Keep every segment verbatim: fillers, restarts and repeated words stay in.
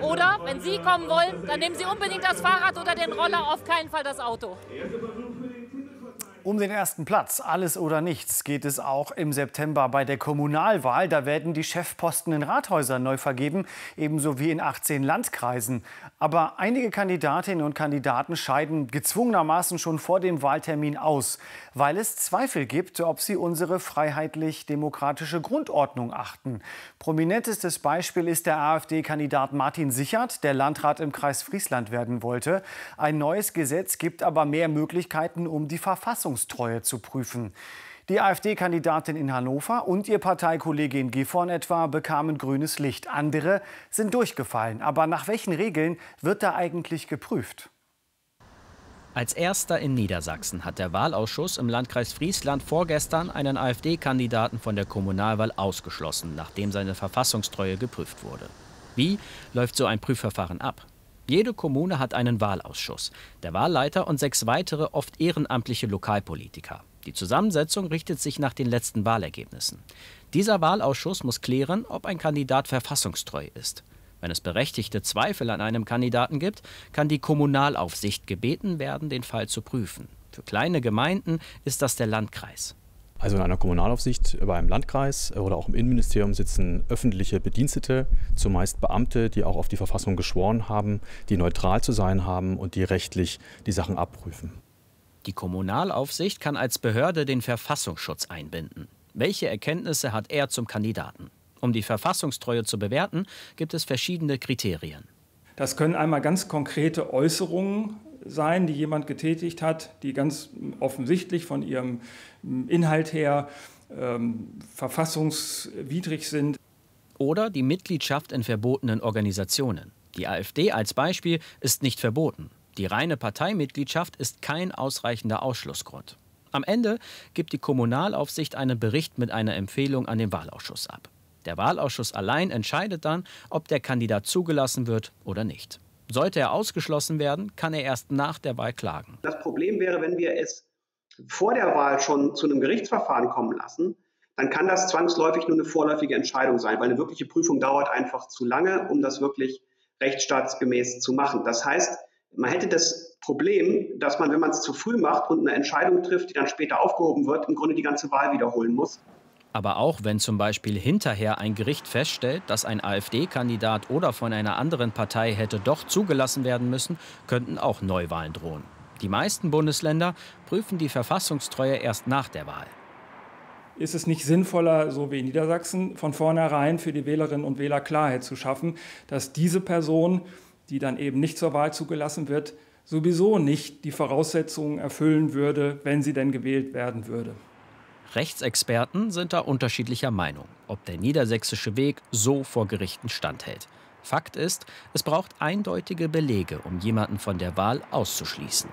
Oder, wenn Sie kommen wollen, dann nehmen Sie unbedingt das Fahrrad oder den Roller, auf keinen Fall das Auto. Um den ersten Platz, alles oder nichts, geht es auch im September bei der Kommunalwahl. Da werden die Chefposten in Rathäusern neu vergeben, ebenso wie in achtzehn Landkreisen. Aber einige Kandidatinnen und Kandidaten scheiden gezwungenermaßen schon vor dem Wahltermin aus, weil es Zweifel gibt, ob sie unsere freiheitlich-demokratische Grundordnung achten. Prominentestes Beispiel ist der AfD-Kandidat Martin Sichert, der Landrat im Kreis Friesland werden wollte. Ein neues Gesetz gibt aber mehr Möglichkeiten, um die Verfassung Treue zu prüfen. Die AfD-Kandidatin in Hannover und ihr Parteikollege in Gifhorn etwa bekamen grünes Licht. Andere sind durchgefallen. Aber nach welchen Regeln wird da eigentlich geprüft? Als erster in Niedersachsen hat der Wahlausschuss im Landkreis Friesland vorgestern einen AfD-Kandidaten von der Kommunalwahl ausgeschlossen, nachdem seine Verfassungstreue geprüft wurde. Wie läuft so ein Prüfverfahren ab? Jede Kommune hat einen Wahlausschuss, der Wahlleiter und sechs weitere, oft ehrenamtliche Lokalpolitiker. Die Zusammensetzung richtet sich nach den letzten Wahlergebnissen. Dieser Wahlausschuss muss klären, ob ein Kandidat verfassungstreu ist. Wenn es berechtigte Zweifel an einem Kandidaten gibt, kann die Kommunalaufsicht gebeten werden, den Fall zu prüfen. Für kleine Gemeinden ist das der Landkreis. Also in einer Kommunalaufsicht bei einem Landkreis oder auch im Innenministerium sitzen öffentliche Bedienstete, zumeist Beamte, die auch auf die Verfassung geschworen haben, die neutral zu sein haben und die rechtlich die Sachen abprüfen. Die Kommunalaufsicht kann als Behörde den Verfassungsschutz einbinden. Welche Erkenntnisse hat er zum Kandidaten? Um die Verfassungstreue zu bewerten, gibt es verschiedene Kriterien. Das können einmal ganz konkrete Äußerungen sein, die jemand getätigt hat, die ganz offensichtlich von ihrem Inhalt her ähm, verfassungswidrig sind. Oder die Mitgliedschaft in verbotenen Organisationen. Die AfD als Beispiel ist nicht verboten. Die reine Parteimitgliedschaft ist kein ausreichender Ausschlussgrund. Am Ende gibt die Kommunalaufsicht einen Bericht mit einer Empfehlung an den Wahlausschuss ab. Der Wahlausschuss allein entscheidet dann, ob der Kandidat zugelassen wird oder nicht. Sollte er ausgeschlossen werden, kann er erst nach der Wahl klagen. Das Problem wäre, wenn wir es vor der Wahl schon zu einem Gerichtsverfahren kommen lassen, dann kann das zwangsläufig nur eine vorläufige Entscheidung sein, weil eine wirkliche Prüfung dauert einfach zu lange, um das wirklich rechtsstaatsgemäß zu machen. Das heißt, man hätte das Problem, dass man, wenn man es zu früh macht und eine Entscheidung trifft, die dann später aufgehoben wird, im Grunde die ganze Wahl wiederholen muss. Aber auch wenn zum Beispiel hinterher ein Gericht feststellt, dass ein AfD-Kandidat oder von einer anderen Partei hätte doch zugelassen werden müssen, könnten auch Neuwahlen drohen. Die meisten Bundesländer prüfen die Verfassungstreue erst nach der Wahl. Ist es nicht sinnvoller, so wie in Niedersachsen, von vornherein für die Wählerinnen und Wähler Klarheit zu schaffen, dass diese Person, die dann eben nicht zur Wahl zugelassen wird, sowieso nicht die Voraussetzungen erfüllen würde, wenn sie denn gewählt werden würde? Rechtsexperten sind da unterschiedlicher Meinung, ob der niedersächsische Weg so vor Gerichten standhält. Fakt ist, es braucht eindeutige Belege, um jemanden von der Wahl auszuschließen.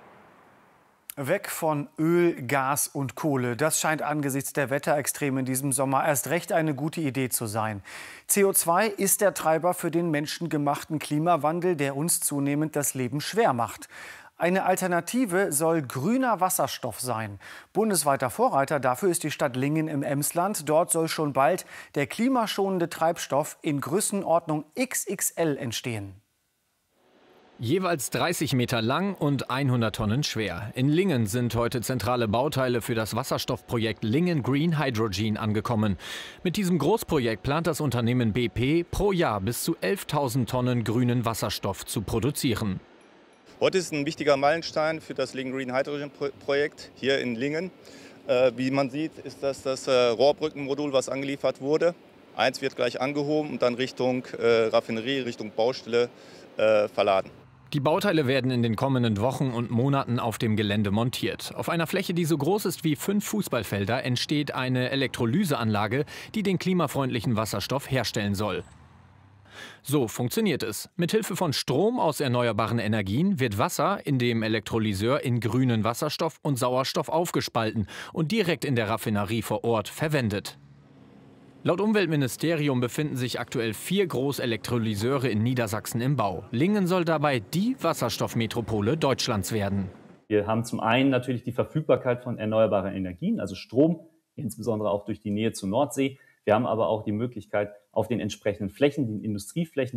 Weg von Öl, Gas und Kohle. Das scheint angesichts der Wetterextreme in diesem Sommer erst recht eine gute Idee zu sein. C O zwei ist der Treiber für den menschengemachten Klimawandel, der uns zunehmend das Leben schwer macht. Eine Alternative soll grüner Wasserstoff sein. Bundesweiter Vorreiter dafür ist die Stadt Lingen im Emsland. Dort soll schon bald der klimaschonende Treibstoff in Größenordnung X X L entstehen. Jeweils dreißig Meter lang und hundert Tonnen schwer. In Lingen sind heute zentrale Bauteile für das Wasserstoffprojekt Lingen Green Hydrogen angekommen. Mit diesem Großprojekt plant das Unternehmen B P pro Jahr bis zu elftausend Tonnen grünen Wasserstoff zu produzieren. Heute ist ein wichtiger Meilenstein für das Lingen Green Hydrogen Projekt hier in Lingen. Äh, wie man sieht, ist das das äh, Rohrbrückenmodul, was angeliefert wurde. Eins wird gleich angehoben und dann Richtung äh, Raffinerie, Richtung Baustelle äh, verladen. Die Bauteile werden in den kommenden Wochen und Monaten auf dem Gelände montiert. Auf einer Fläche, die so groß ist wie fünf Fußballfelder, entsteht eine Elektrolyseanlage, die den klimafreundlichen Wasserstoff herstellen soll. So funktioniert es. Mithilfe von Strom aus erneuerbaren Energien wird Wasser in dem Elektrolyseur in grünen Wasserstoff und Sauerstoff aufgespalten und direkt in der Raffinerie vor Ort verwendet. Laut Umweltministerium befinden sich aktuell vier Großelektrolyseure in Niedersachsen im Bau. Lingen soll dabei die Wasserstoffmetropole Deutschlands werden. Wir haben zum einen natürlich die Verfügbarkeit von erneuerbaren Energien, also Strom, insbesondere auch durch die Nähe zur Nordsee. Wir haben aber auch die Möglichkeit, auf den entsprechenden Flächen, den Industrieflächen,